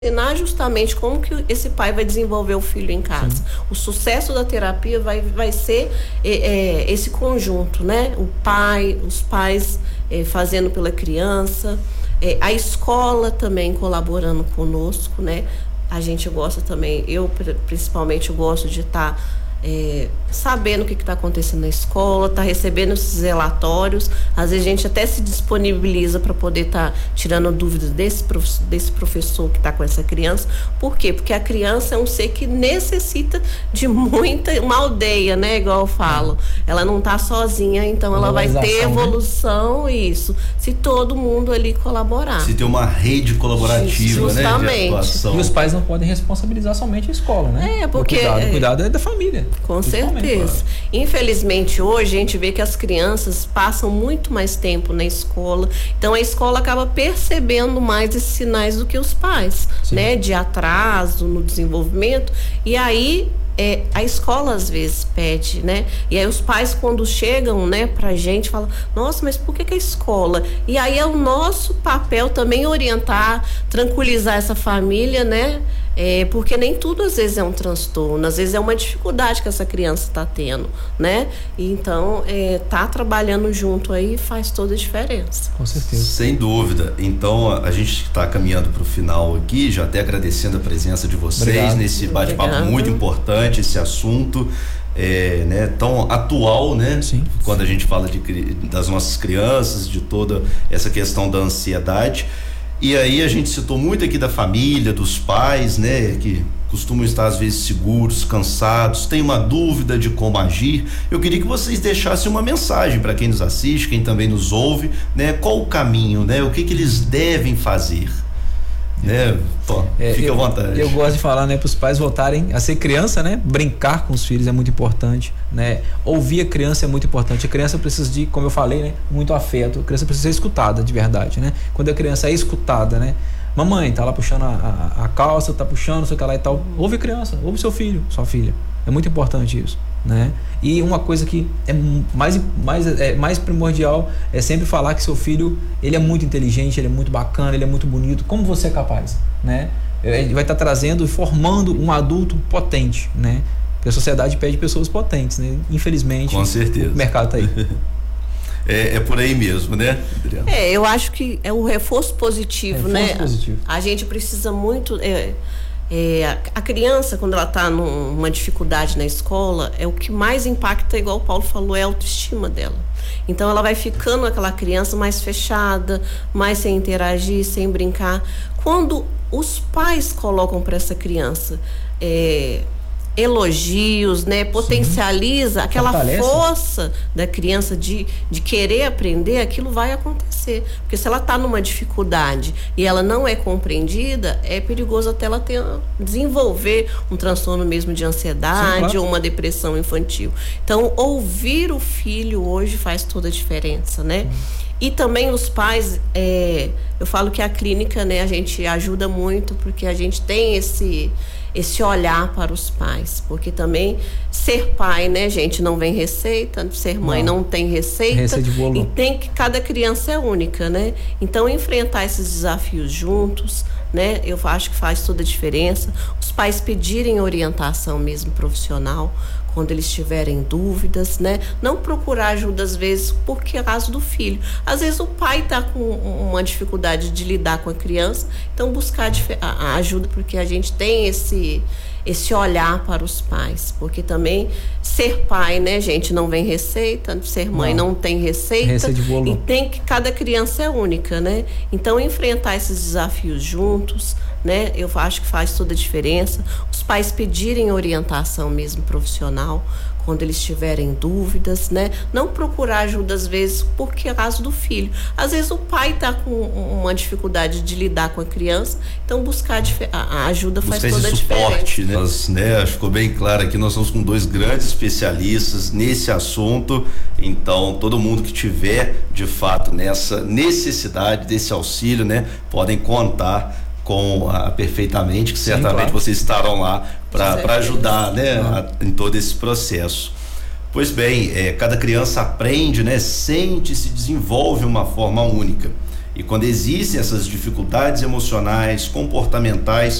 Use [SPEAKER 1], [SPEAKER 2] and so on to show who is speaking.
[SPEAKER 1] ensinar justamente como que esse pai vai desenvolver o filho em casa. Sim. O sucesso da terapia vai ser esse conjunto, né? O pai, os pais fazendo pela criança, a escola também colaborando conosco, né? A gente gosta também, eu principalmente gosto de estar sabendo o que está acontecendo na escola, tá recebendo esses relatórios. Às vezes a gente até se disponibiliza para poder estar tirando dúvidas desse professor que está com essa criança. Por quê? Porque a criança é um ser que necessita de uma aldeia, né? Igual eu falo. Ela não está sozinha, então ela vai ter evolução, né? Isso. Se todo mundo ali colaborar.
[SPEAKER 2] Se ter uma rede colaborativa,
[SPEAKER 1] justamente,
[SPEAKER 2] né? De atuação.
[SPEAKER 3] E os pais não podem responsabilizar somente a escola, né?
[SPEAKER 1] Porque
[SPEAKER 3] o cuidado é da família.
[SPEAKER 1] Com certeza. Infelizmente, hoje a gente vê que as crianças passam muito mais tempo na escola, então a escola acaba percebendo mais esses sinais do que os pais, sim, né? De atraso no desenvolvimento, e aí a escola às vezes pede, né? E aí os pais, quando chegam, né, pra gente, falam: nossa, mas por que a escola? E aí é o nosso papel também orientar, tranquilizar essa família, né? Porque nem tudo às vezes é um transtorno, às vezes é uma dificuldade que essa criança está tendo, né? E então, tá trabalhando junto aí faz toda a diferença.
[SPEAKER 3] Com certeza.
[SPEAKER 2] Sem dúvida. Então, a gente está caminhando para o final aqui, já até agradecendo a presença de vocês. Obrigado. Nesse bate-papo muito importante, esse assunto né, tão atual, né? Sim. Quando a gente fala das nossas crianças, de toda essa questão da ansiedade. E aí a gente citou muito aqui da família, dos pais, né, que costumam estar às vezes seguros, cansados, tem uma dúvida de como agir. Eu queria que vocês deixassem uma mensagem para quem nos assiste, quem também nos ouve, né? Qual o caminho, né? O que eles devem fazer, né? Fique à vontade.
[SPEAKER 3] Eu gosto de falar, né, para os pais voltarem a ser criança, né? Brincar com os filhos é muito importante, né? Ouvir a criança é muito importante. A criança precisa de, como eu falei, né, muito afeto. A criança precisa ser escutada de verdade, né? Quando a criança é escutada, né? Mamãe tá lá puxando a calça, tá puxando, sei lá e tal. Ouve a criança, ouve seu filho, sua filha. É muito importante isso, né? E uma coisa que é mais primordial é sempre falar que seu filho, ele é muito inteligente, ele é muito bacana, ele é muito bonito. Como você é capaz, né? Ele vai estar trazendo e formando um adulto potente, né? Porque a sociedade pede pessoas potentes, né? Infelizmente,
[SPEAKER 2] com certeza,
[SPEAKER 3] o mercado tá aí.
[SPEAKER 2] É por aí mesmo, né, Adriana?
[SPEAKER 1] Eu acho que é um reforço positivo, né?
[SPEAKER 3] Positivo.
[SPEAKER 1] A gente precisa muito. A criança, quando ela está numa dificuldade na escola, o que mais impacta, igual o Paulo falou, é a autoestima dela. Então ela vai ficando aquela criança mais fechada, mais sem interagir, sem brincar. Quando os pais colocam para essa criança elogios, né? Potencializa, sim, aquela força da criança de querer aprender, aquilo vai acontecer. Porque se ela está numa dificuldade e ela não é compreendida, é perigoso até ela desenvolver um transtorno mesmo de ansiedade, sim, claro, ou uma depressão infantil. Então, ouvir o filho hoje faz toda a diferença, né? E também os pais, eu falo que a clínica, né, a gente ajuda muito, porque a gente tem esse olhar para os pais, porque também ser pai, né, gente, não vem receita, ser mãe não tem receita, e cada criança é única, né? Então, enfrentar esses desafios juntos, né, eu acho que faz toda a diferença. Os pais pedirem orientação mesmo profissional quando eles tiverem dúvidas, né? Não procurar ajuda às vezes porque é caso do filho. Às vezes o pai está com uma dificuldade de lidar com a criança, então buscar a ajuda, porque a gente tem esse olhar para os pais, porque também ser pai, né, gente, não vem receita, ser mãe não tem receita, e cada criança é única, né? Então, enfrentar esses desafios juntos, né, eu acho que faz toda a diferença. Os pais pedirem orientação mesmo profissional quando eles tiverem dúvidas, né? Não procurar ajuda às vezes porque é caso do filho. Às vezes o pai está com uma dificuldade de lidar com a criança, então buscar a ajuda faz toda a
[SPEAKER 2] suporte,
[SPEAKER 1] diferença.
[SPEAKER 2] Né? Ficou bem claro aqui, nós estamos com 2 grandes especialistas nesse assunto, então todo mundo que tiver de fato nessa necessidade desse auxílio, né, podem contar perfeitamente, que certamente, sim, claro, vocês estarão lá para ajudar, né, em todo esse processo. Pois bem, cada criança aprende, né, sente e se desenvolve de uma forma única. E quando existem essas dificuldades emocionais, comportamentais,